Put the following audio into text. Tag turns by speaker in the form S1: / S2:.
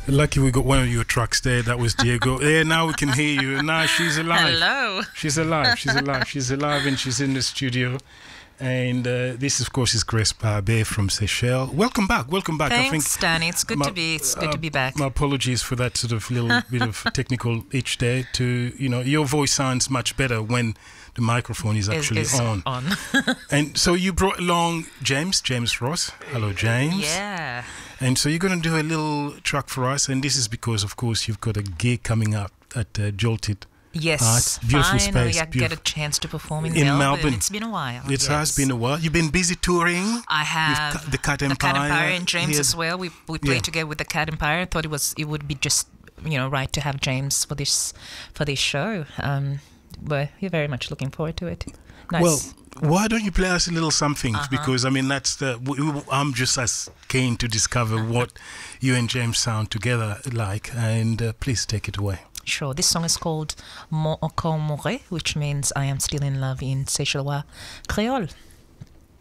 S1: Lucky we got one of your trucks there. That was Diego. Yeah, now we can hear you. Now she's alive.
S2: Hello.
S1: She's alive. She's alive. She's alive, and she's in the studio. And this, of course, is Grace Barbe from Seychelles. Welcome back. Welcome back.
S2: Thanks, Danny. It's good to be back.
S1: My apologies for that sort of little bit of technical itch there. Your voice sounds much better when the microphone is actually on. And so you brought along James Ross. Hello, James.
S2: Yeah.
S1: And so you're going to do a little track for us, and this is because, of course, you've got a gig coming up at Jolted.
S2: Yes,
S1: Art. Beautiful
S2: finally
S1: space.
S2: I get a chance to perform in
S1: Melbourne.
S2: It's been a while.
S1: It has been a while. You've been busy touring.
S2: I have.
S1: The Cat Empire.
S2: And James as well. We played together with the Cat Empire. I thought it would be just right to have James for this show. But we're very much looking forward to it. Nice.
S1: Well, why don't you play us a little something? Because I'm just as keen to discover what you and James sound together like. And please take it away.
S2: Sure. This song is called Mon encore mouré, which means I am still in love in Seychellois Creole.